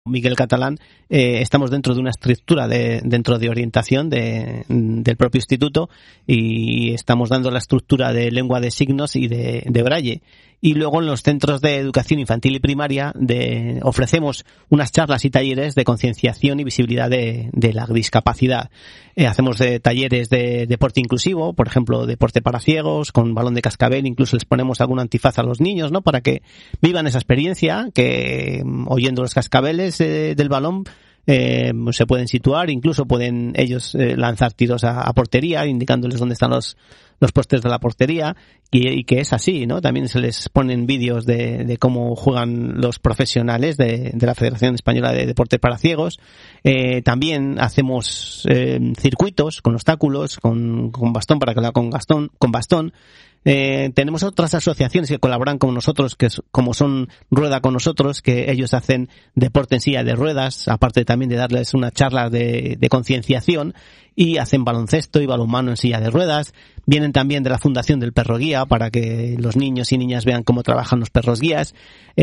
Miguel Catalán, estamos dentro de una estructura dentro de orientación del propio instituto, y estamos dando la estructura de lengua de signos y de braille. Y luego en los centros de educación infantil y primaria ofrecemos unas charlas y talleres de concienciación y visibilidad de la discapacidad. Hacemos talleres de deporte inclusivo, por ejemplo, deporte para ciegos, con balón de cascabel, incluso les ponemos algún antifaz a los niños, ¿no? Para que vivan esa experiencia, que oyendo los cascabeles del balón se pueden situar, incluso pueden ellos lanzar tiros a portería, indicándoles dónde están los postes de la portería, y que es así, ¿no? También se les ponen vídeos de cómo juegan los profesionales de la Federación Española de Deporte para Ciegos. También hacemos circuitos con obstáculos, con bastón, para que lo haga con bastón. Tenemos otras asociaciones que colaboran con nosotros, como son Rueda con Nosotros, que ellos hacen deporte en silla de ruedas, aparte también de darles una charla de concienciación, y hacen baloncesto y balonmano en silla de ruedas. Vienen también de la Fundación del Perro Guía, para que los niños y niñas vean cómo trabajan los perros guías.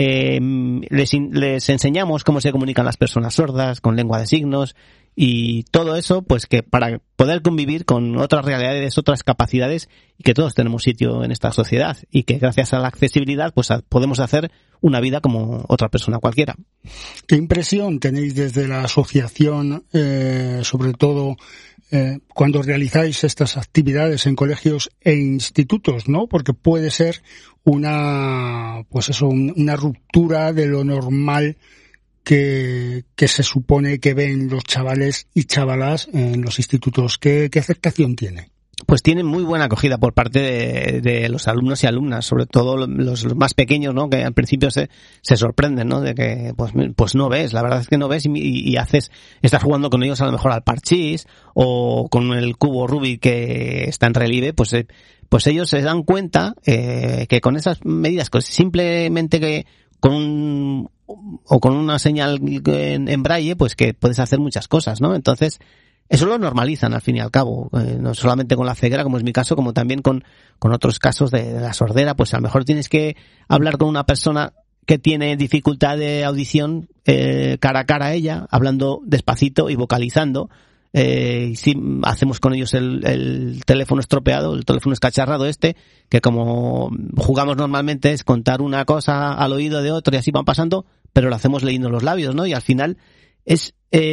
Les enseñamos cómo se comunican las personas sordas con lengua de signos, y todo eso, pues que para poder convivir con otras realidades, otras capacidades, y que todos tenemos sitio en esta sociedad, y que gracias a la accesibilidad pues podemos hacer una vida como otra persona cualquiera. ¿Qué impresión tenéis desde la asociación, sobre todo cuando realizáis estas actividades en colegios e institutos, ¿no? Porque puede ser una ruptura de lo normal que se supone que ven los chavales y chavalas en los institutos. ¿Qué aceptación tiene? Pues tienen muy buena acogida por parte de los alumnos y alumnas, sobre todo los más pequeños, ¿no? Que al principio se sorprenden, ¿no? De que pues no ves, la verdad es que no ves, y estás jugando con ellos a lo mejor al parchís o con el cubo Rubik que está en relieve, pues ellos se dan cuenta que con esas medidas, pues simplemente que con una señal en braille, pues que puedes hacer muchas cosas, ¿no? Entonces, eso lo normalizan al fin y al cabo, no solamente con la ceguera, como es mi caso, como también con otros casos de la sordera. Pues a lo mejor tienes que hablar con una persona que tiene dificultad de audición cara a cara a ella, hablando despacito y vocalizando. Si hacemos con ellos el teléfono estropeado, el teléfono escacharrado que como jugamos normalmente es contar una cosa al oído de otro y así van pasando, pero lo hacemos leyendo los labios, ¿no? Y al final es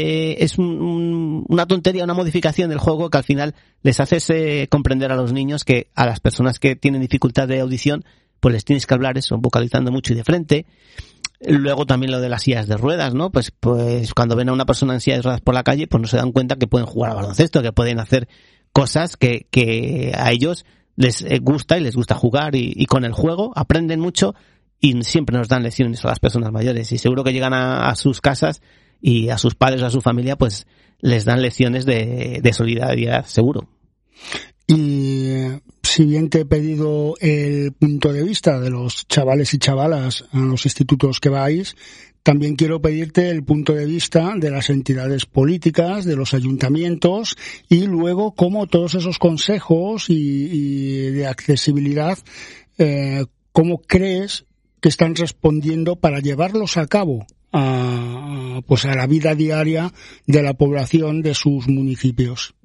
una tontería, una modificación del juego que al final les hace comprender a los niños que a las personas que tienen dificultad de audición pues les tienes que hablar eso, vocalizando mucho y de frente. Luego también lo de las sillas de ruedas, ¿no? Pues cuando ven a una persona en silla de ruedas por la calle, pues no se dan cuenta que pueden jugar a baloncesto, que pueden hacer cosas que a ellos les gusta y les gusta jugar, y con el juego aprenden mucho, y siempre nos dan lecciones a las personas mayores, y seguro que llegan a sus casas y a sus padres o a su familia pues les dan lecciones de solidaridad, seguro. Y si bien te he pedido el punto de vista de los chavales y chavalas a los institutos que vais, también quiero pedirte el punto de vista de las entidades políticas, de los ayuntamientos, y luego cómo todos esos consejos y de accesibilidad, cómo crees que están respondiendo para llevarlos a cabo a la vida diaria de la población de sus municipios.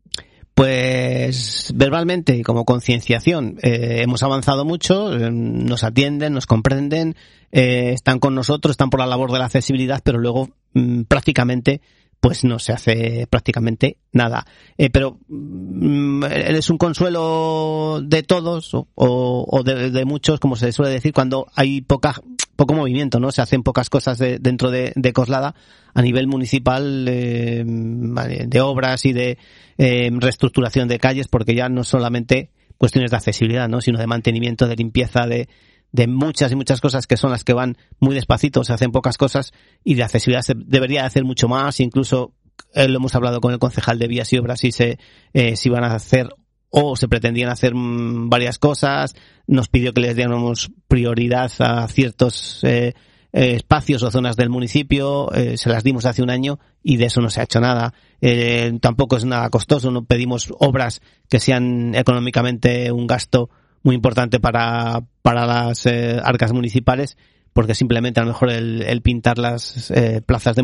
Pues verbalmente y como concienciación hemos avanzado mucho, nos atienden, nos comprenden, están con nosotros, están por la labor de la accesibilidad, pero luego prácticamente pues no se hace prácticamente nada. Pero es un consuelo de todos o de muchos, como se suele decir, cuando hay poco movimiento, ¿no? Se hacen pocas cosas dentro de Coslada a nivel municipal, de obras y de reestructuración de calles, porque ya no solamente cuestiones de accesibilidad, ¿no? Sino de mantenimiento, de limpieza, de muchas y muchas cosas que son las que van muy despacito, se hacen pocas cosas, y de accesibilidad se debería de hacer mucho más. Incluso lo hemos hablado con el concejal de Vías y Obras si van a hacer o se pretendían hacer varias cosas. Nos pidió que les diéramos prioridad a ciertos espacios o zonas del municipio, se las dimos hace un año y de eso no se ha hecho nada. Tampoco es nada costoso, no pedimos obras que sean económicamente un gasto muy importante para las arcas municipales, porque simplemente a lo mejor el pintar las plazas de